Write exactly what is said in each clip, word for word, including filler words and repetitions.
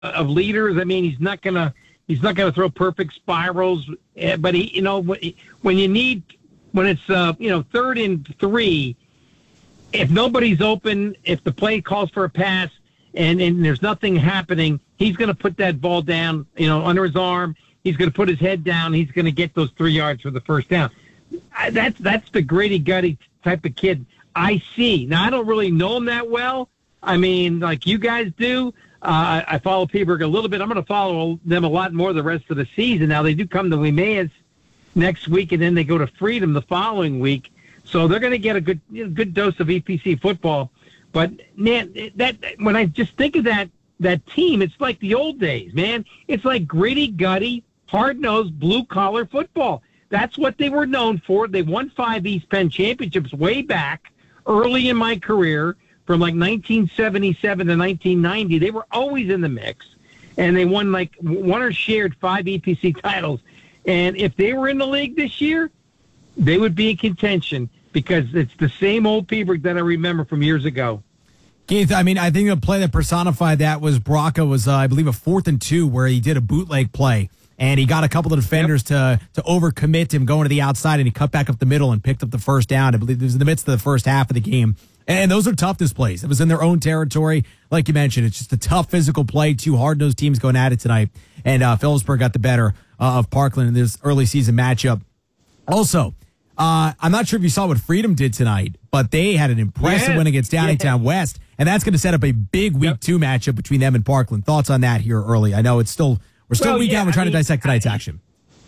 of leaders. I mean, he's not gonna he's not gonna throw perfect spirals, but he, you know, when you need when it's uh, you know third and three, if nobody's open, if the play calls for a pass and and there's nothing happening, he's gonna put that ball down, you know, under his arm. He's gonna put his head down. He's gonna get those three yards for the first down. That's that's the gritty gutty type of kid I see. Now I don't really know him that well. I mean, like you guys do. Uh, I follow Peterburg a little bit. I'm going to follow them a lot more the rest of the season. Now they do come to Emmaus next week, and then they go to Freedom the following week. So they're going to get a good you know, good dose of E P C football. But man, that when I just think of that that team, it's like the old days, man. It's like gritty, gutty, hard-nosed, blue-collar football. That's what they were known for. They won five East Penn championships way back early in my career. From like nineteen seventy-seven to nineteen ninety, they were always in the mix, and they won like one or shared five E P C titles. And if they were in the league this year, they would be in contention because it's the same old Peterburg that I remember from years ago. Keith, I mean, I think the play that personified that was Braca was, uh, I believe, a fourth and two where he did a bootleg play, and he got a couple of defenders yep. to to overcommit him going to the outside, and he cut back up the middle and picked up the first down. I believe it was in the midst of the first half of the game. And those are tough displays. It was in their own territory. Like you mentioned, it's just a tough physical play. Two hard-nosed teams going at it tonight. And uh, Phillipsburg got the better uh, of Parkland in this early season matchup. Also, uh, I'm not sure if you saw what Freedom did tonight, but they had an impressive yeah. win against Downingtown yeah. West. And that's going to set up a big week yep. two matchup between them and Parkland. Thoughts on that here early? I know it's still, we're still well, week yeah, out. We're trying I mean, to dissect tonight's I, action.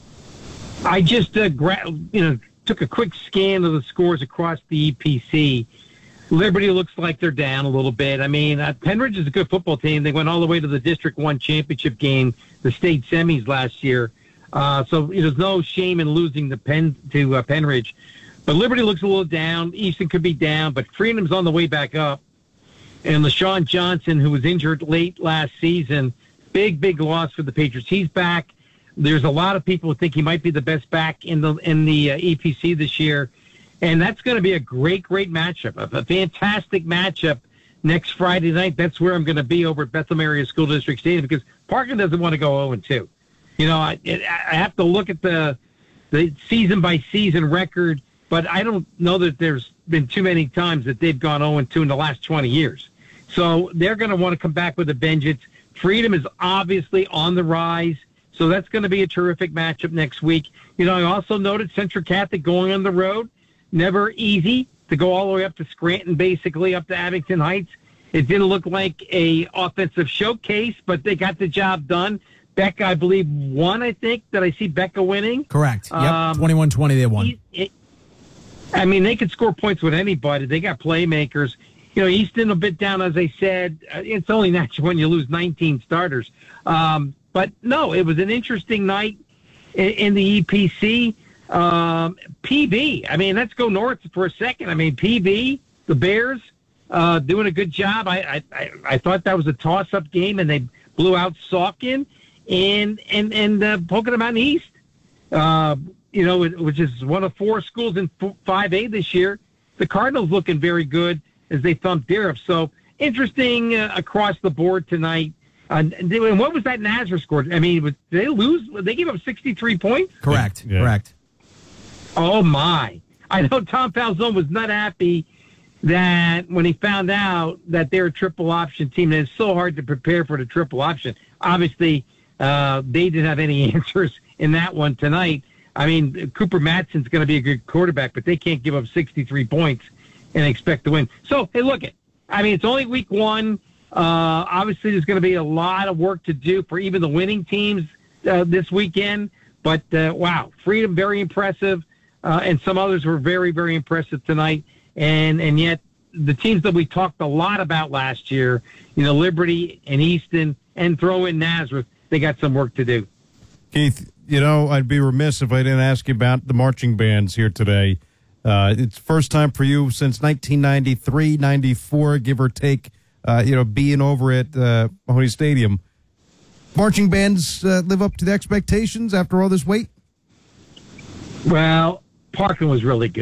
I just, uh, gra- you know, took a quick scan of the scores across the E P C. Liberty looks like they're down a little bit. I mean, uh, Penridge is a good football team. They went all the way to the District one championship game, the state semis last year. Uh, so you know, there's no shame in losing the Penn to uh, Penridge. But Liberty looks a little down. Easton could be down, but Freedom's on the way back up. And LaShawn Johnson, who was injured late last season, big, big loss for the Patriots. He's back. There's a lot of people who think he might be the best back in the in the uh, E P C this year. And that's going to be a great, great matchup, a, a fantastic matchup next Friday night. That's where I'm going to be over at Bethlehem Area School District Stadium because Parkland doesn't want to go oh and two. You know, I, I have to look at the the season-by-season record, but I don't know that there's been too many times that they've gone oh and two in the last twenty years. So they're going to want to come back with a vengeance. Freedom is obviously on the rise, so that's going to be a terrific matchup next week. You know, I also noted Central Catholic going on the road. Never easy to go all the way up to Scranton, basically up to Abington Heights. It didn't look like a offensive showcase, but they got the job done. Becca, I believe, won, I think. Did I see Becca winning? Correct. Yep, um, twenty-one twenty they won. It, it, I mean, they could score points with anybody. They got playmakers. You know, Easton a bit down, as I said. It's only natural when you lose nineteen starters. Um, but, no, it was an interesting night in, in the E P C. Um, P B, I mean, let's go north for a second. I mean, P B, the Bears, uh, doing a good job. I, I, I thought that was a toss-up game, and they blew out Saucon and and and uh, Pocono Mountain East, uh, you know, which is one of four schools in five A this year. The Cardinals looking very good as they thumped Darragh. So interesting uh, across the board tonight. Uh, and what was that Nazareth score? I mean, did they lose? They gave up sixty-three points? Correct, yeah. correct. Oh, my. I know Tom Falzone was not happy that when he found out that they're a triple option team, and it's so hard to prepare for the triple option. Obviously, uh, they didn't have any answers in that one tonight. I mean, Cooper Matson's going to be a good quarterback, but they can't give up sixty-three points and expect to win. So, hey, look it. I mean, it's only week one. Uh, obviously, there's going to be a lot of work to do for even the winning teams uh, this weekend. But, uh, wow, Freedom, very impressive. Uh, and some others were very, very impressive tonight. And and yet the teams that we talked a lot about last year, you know, Liberty and Easton and throw in Nazareth, they got some work to do. Keith, you know, I'd be remiss if I didn't ask you about the marching bands here today. Uh, it's first time for you since nineteen ninety-three, ninety-four, give or take, uh, you know, being over at uh, Mahoney Stadium. Marching bands uh, live up to the expectations after all this wait? Well, Parkland was really good.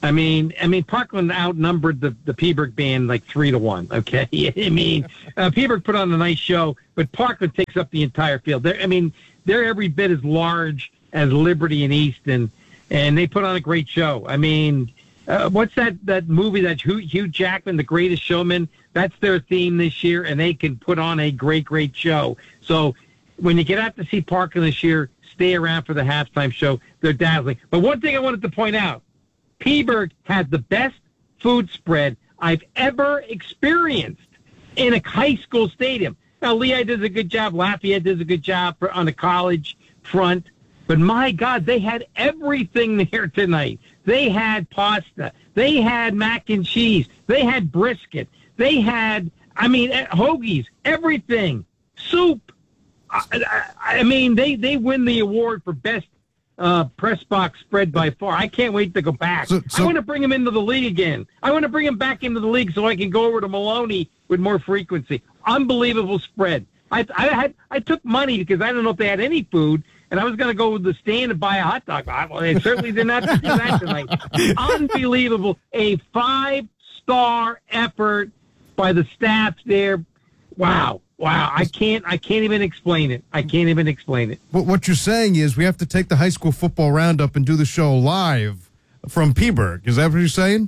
I mean, I mean, Parkland outnumbered the, the Peaburg band like three to one. Okay, I mean, uh, Peaburg put on a nice show, but Parkland takes up the entire field. They're, I mean, they're every bit as large as Liberty and Easton, and they put on a great show. I mean, uh, what's that that movie that Hugh, Hugh Jackman, The Greatest Showman? That's their theme this year, and they can put on a great, great show. So when you get out to see Parkland this year, stay around for the halftime show. They're dazzling. But one thing I wanted to point out. Peaburg has the best food spread I've ever experienced in a high school stadium. Now, Lehigh does a good job. Lafayette does a good job for, on the college front. But, my God, they had everything there tonight. They had pasta. They had mac and cheese. They had brisket. They had, I mean, hoagies, everything, soup. I, I, I mean, they, they win the award for best Uh, press box spread by far. I can't wait to go back. So, so, I want to bring him into the league again. I want to bring him back into the league so I can go over to Maloney with more frequency. Unbelievable spread. I, I had I took money because I don't know if they had any food, and I was going to go to the stand and buy a hot dog. Well, they certainly did not do that tonight. Unbelievable. A five-star effort by the staff there. Wow. Wow, I can't I can't even explain it. I can't even explain it. But what you're saying is we have to take the high school football roundup and do the show live from Peaburg. Is that what you're saying?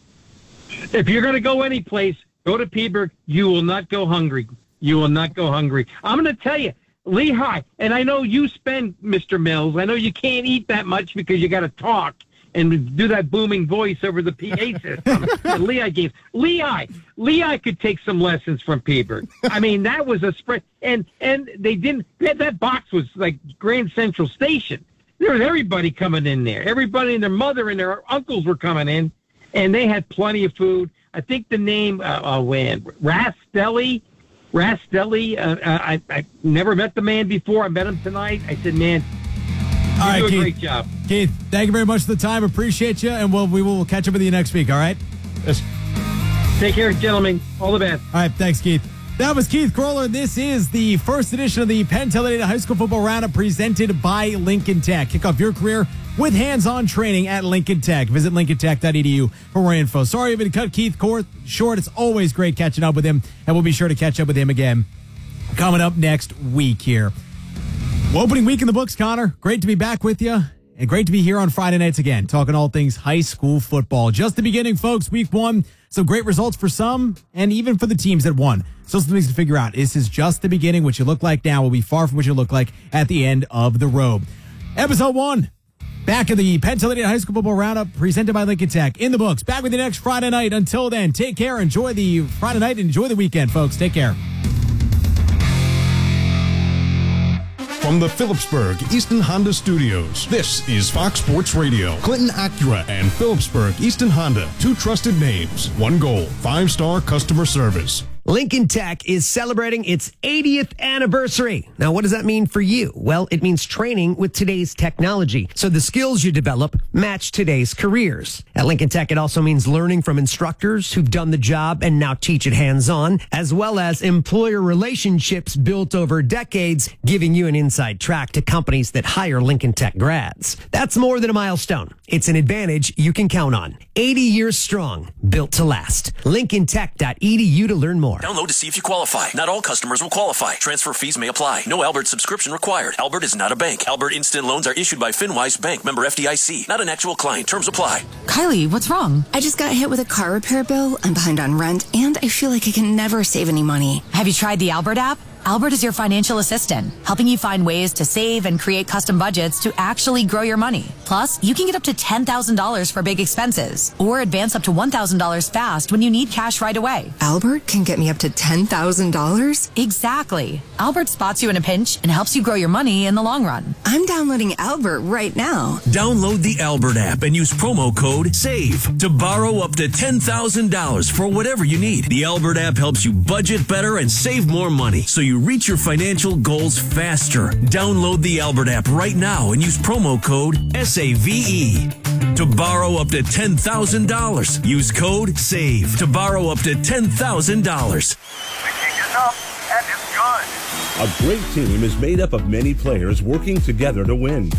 If you're going to go any place, go to Peaburg. You will not go hungry. You will not go hungry. I'm going to tell you, Lehigh, and I know you spend, Mister Mills, I know you can't eat that much because you got to talk and do that booming voice over the P A system at Lehigh games. Lehigh, Lehigh could take some lessons from Peaburg. I mean, that was a spread, and and they didn't. That, that box was like Grand Central Station. There was everybody coming in there. Everybody and their mother and their uncles were coming in, and they had plenty of food. I think the name, uh, oh, when Rastelli, Rastelli. Uh, I I never met the man before. I met him tonight. I said, man. You all right, do a Keith. great job. Keith, thank you very much for the time. Appreciate you, and we'll, we will catch up with you next week, all right? Yes. Take care, gentlemen. All the best. All right, thanks, Keith. That was Keith Kroller. This is the first edition of the Penn Television High School Football Roundup presented by Lincoln Tech. Kick off your career with hands-on training at Lincoln Tech. Visit lincoln tech dot e d u for more info. Sorry I've been cut Keith short. It's always great catching up with him, and we'll be sure to catch up with him again coming up next week here. Opening week in the books, Connor. Great to be back with you, and great to be here on Friday nights again, talking all things high school football. Just the beginning, folks. Week one, some great results for some, and even for the teams that won. So some things to figure out. This is just the beginning. What you look like now will be far from what you look like at the end of the road. Episode one, back in the Penn Television High School Football Roundup, presented by Lincoln Tech. In the books. Back with you next Friday night. Until then, take care. Enjoy the Friday night. Enjoy the weekend, folks. Take care. From the Phillipsburg Easton Honda Studios, this is Fox Sports Radio. Clinton Acura and Phillipsburg Easton Honda, two trusted names, one goal, five-star customer service. Lincoln Tech is celebrating its eightieth anniversary. Now, what does that mean for you? Well, it means training with today's technology, so the skills you develop match today's careers. At Lincoln Tech, it also means learning from instructors who've done the job and now teach it hands-on, as well as employer relationships built over decades, giving you an inside track to companies that hire Lincoln Tech grads. That's more than a milestone. It's an advantage you can count on. eighty years strong, built to last. lincoln tech dot e d u to learn more. Download to see if you qualify. Not all customers will qualify. Transfer fees may apply. No Albert subscription required. Albert is not a bank. Albert Instant Loans are issued by FinWise Bank, member F D I C. Not an actual client. Terms apply. Kylie, what's wrong? I just got hit with a car repair bill. I'm behind on rent, and I feel like I can never save any money. Have you tried the Albert app? Albert is your financial assistant, helping you find ways to save and create custom budgets to actually grow your money. Plus, you can get up to ten thousand dollars for big expenses or advance up to one thousand dollars fast when you need cash right away. Albert can get me up to ten thousand dollars? Exactly. Albert spots you in a pinch and helps you grow your money in the long run. I'm downloading Albert right now. Download the Albert app and use promo code SAVE to borrow up to ten thousand dollars for whatever you need. The Albert app helps you budget better and save more money, so you reach your financial goals faster. Download the Albert app right now and use promo code S A V E to borrow up to ten thousand dollars. Use code SAVE to borrow up to ten thousand dollars. The kick is up, and it's good. A great team is made up of many players working together to win.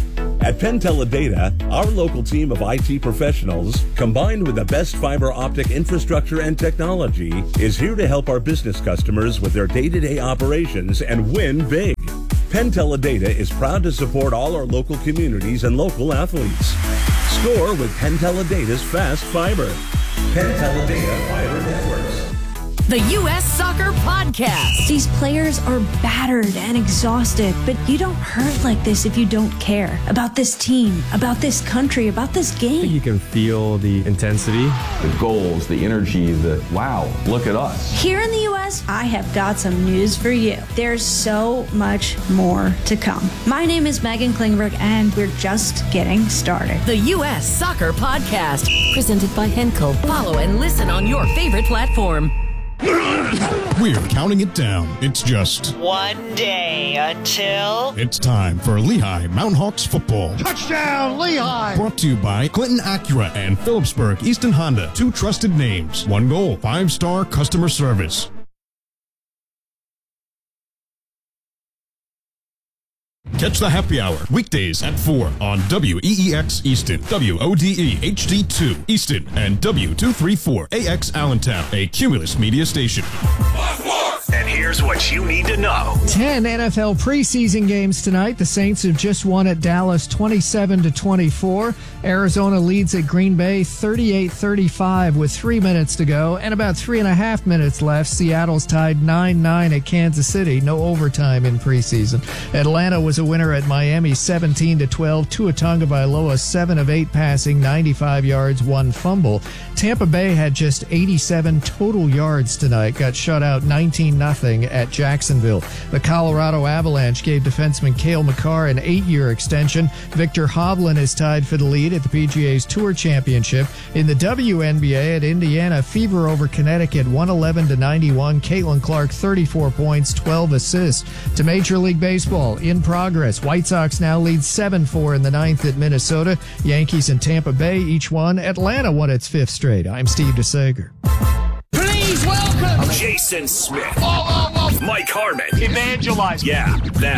At Penn Teledata, our local team of I T professionals, combined with the best fiber optic infrastructure and technology, is here to help our business customers with their day-to-day operations and win big. Penn Teledata is proud to support all our local communities and local athletes. Score with Penn Teledata's fast fiber. Penn Teledata Fiber Networks. The U S Soccer Podcast. These players are battered and exhausted, but you don't hurt like this if you don't care about this team, about this country, about this game. I think you can feel the intensity, the goals, the energy, the wow, look at us. Here in the U S, I have got some news for you. There's so much more to come. My name is Megan Klingberg, and we're just getting started. The U S Soccer Podcast, presented by Henkel. Follow and listen on your favorite platform. We're counting it down. It's just one day until it's time for Lehigh Mountain Hawks football. Touchdown, Lehigh! Brought to you by Clinton Acura and Phillipsburg Easton Honda. Two trusted names. One goal. Five-star customer service. Catch the happy hour weekdays at four on W E E X Easton, W O D E H D two Easton, and W two thirty-four A X Allentown, a Cumulus media station. And here's what you need to know. ten N F L preseason games tonight. The Saints have just won at Dallas twenty-seven to twenty-four. Arizona leads at Green Bay thirty-eight thirty-five with three minutes to go and about three and a half minutes left. Seattle's tied nine nine at Kansas City. No overtime in preseason. Atlanta was a winner at Miami seventeen to twelve. Tua Tagovailoa seven of eight passing, ninety-five yards, one fumble. Tampa Bay had just eighty-seven total yards tonight. Got shut out nineteen nothing at Jacksonville. The Colorado Avalanche gave defenseman Cale Makar an eight-year extension. Victor Hovland is tied for the lead at the P G A's Tour Championship. In the W N B A at Indiana, Fever over Connecticut one eleven to ninety-one. Caitlin Clark thirty-four points, twelve assists. To Major League Baseball, in progress. White Sox now lead seven four in the ninth at Minnesota. Yankees and Tampa Bay each won. Atlanta won its fifth straight. I'm Steve DeSager. Please welcome Jason Smith. Oh, oh, oh. Mike Harmon. Evangelize. Yeah, that.